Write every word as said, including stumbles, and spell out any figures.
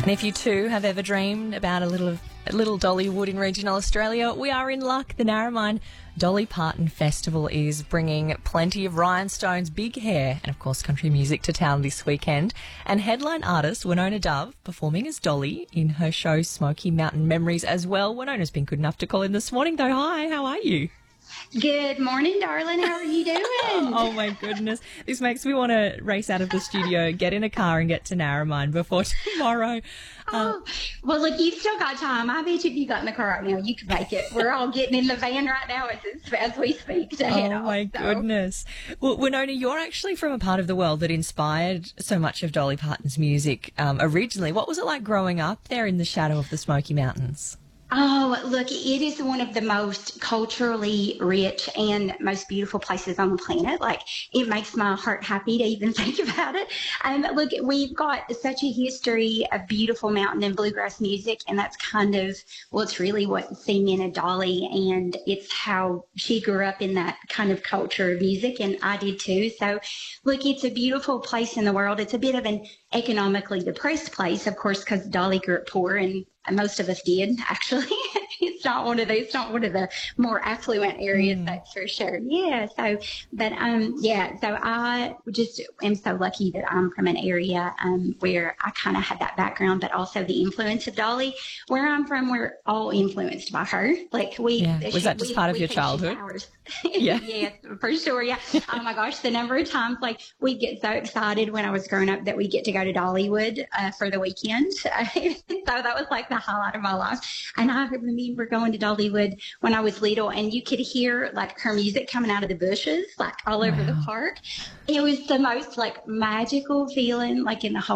And if you too have ever dreamed about a little a little Dollywood in regional Australia, we are in luck. The Narromine Dolly Parton Festival is bringing plenty of rhinestones, big hair and, of course, country music to town this weekend. And headline artist Winona Dove performing as Dolly in her show Smoky Mountain Memories as well. Winona's been good enough to call in this morning, though. Hi, how are you? Good morning, darling. How are you doing? Oh, my goodness. This makes me want to race out of the studio, get in a car and get to Narromine before tomorrow. Oh, well, look, you've still got time. I bet you if you got in the car right now, you could make it. We're all getting in the van right now as, as we speak to head Oh, off, my so. goodness. Well, Winona, you're actually from a part of the world that inspired so much of Dolly Parton's music um, originally. What was it like growing up there in the shadow of the Smoky Mountains? Oh, look, it is one of the most culturally rich and most beautiful places on the planet. Like, it makes my heart happy to even think about it. Um, look, we've got such a history of beautiful mountain and bluegrass music, and that's kind of, well, it's really what cemented Dolly, and it's how she grew up in that kind of culture of music, and I did too. So, look, it's a beautiful place in the world. It's a bit of an economically depressed place, of course, because Dolly grew up poor, and most of us did, actually. It's not one of those, it's not one of the more affluent areas, mm. that's for sure. Yeah. So, but, um, yeah, so I just am so lucky that I'm from an area, um, where I kind of had that background, but also the influence of Dolly. Where I'm from, we're all influenced by her. Like, we, yeah. Was she, that just we, part of we your childhood? Yeah. Yeah, for sure. Yeah. Oh my gosh. The number of times, like, we'd get so excited when I was growing up that we'd get to go to Dollywood, uh, for the weekend. So that was like the highlight of my life. And I remember going to Dollywood when I was little, and you could hear like her music coming out of the bushes, like all over wow. the park. It was the most like magical feeling, like in the whole